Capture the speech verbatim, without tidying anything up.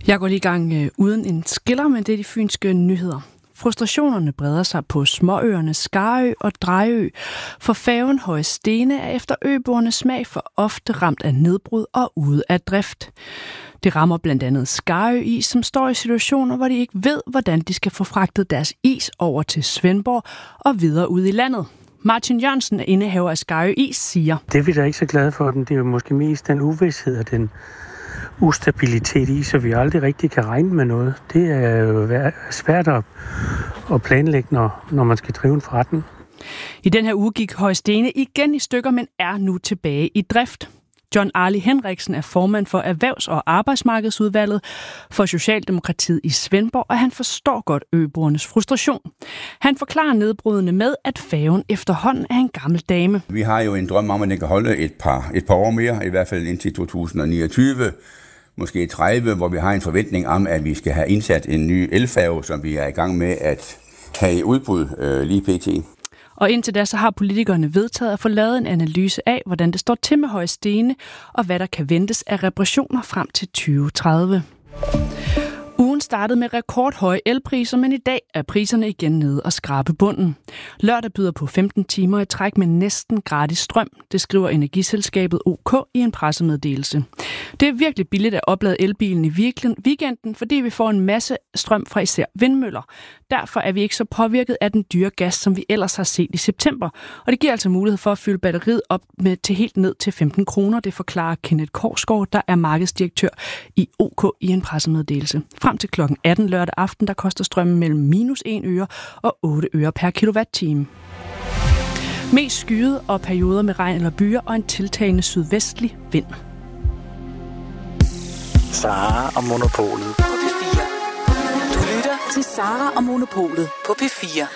Jeg går lige i gang øh, uden en skiller, men det er de fynske nyheder. Frustrationerne breder sig på småøerne Skarø og Drejø, for færgen Høje Stene er efter øboernes smag for ofte ramt af nedbrud og ude af drift. Det rammer blandt andet Skarø Is, som står i situationer, hvor de ikke ved, hvordan de skal få fragtet deres is over til Svendborg og videre ud i landet. Martin Jørgensen, indehaver af Skarø Is, siger: Det er vi da ikke så glade for. Den. Det er jo måske mest den uvished og den ustabilitet i, så vi aldrig rigtig kan regne med noget. Det er jo svært at planlægge, når, når man skal drive en forretning. I den her uge gik Høje Stene igen i stykker, men er nu tilbage i drift. John Arli Henriksen er formand for Erhvervs- og Arbejdsmarkedsudvalget for Socialdemokratiet i Svendborg, og han forstår godt øboernes frustration. Han forklarer nedbrudene med, at færgen efterhånden er en gammel dame. Vi har jo en drøm om, at den kan holde et par, et par år mere, i hvert fald indtil to tusind niogtyve, måske tredive, hvor vi har en forventning om, at vi skal have indsat en ny elfærge, som vi er i gang med at have i udbud øh, lige pt. Og indtil da så har politikerne vedtaget at få lavet en analyse af, hvordan det står til med Høje Stene, og hvad der kan ventes af reparationer frem til tyve tredive. Ugen startede med rekordhøje elpriser, men i dag er priserne igen nede og skrabe bunden. Lørdag byder på femten timer i træk med næsten gratis strøm. Det skriver energiselskabet O K i en pressemeddelelse. Det er virkelig billigt at oplade elbilen i weekenden, fordi vi får en masse strøm fra især vindmøller. Derfor er vi ikke så påvirket af den dyre gas, som vi ellers har set i september. Og det giver altså mulighed for at fylde batteriet op med til helt ned til femten kroner. Det forklarer Kenneth Korsgaard, der er markedsdirektør i O K i en pressemeddelelse. Frem til klokken atten lørdag aften, der koster strømmen mellem minus en øre og otte øre per kilowatt-time. Mest skyet og perioder med regn eller byer og en tiltagende sydvestlig vind. Sara og Monopolet. På P fire. Du lytter til Sara og Monopolet på P fire.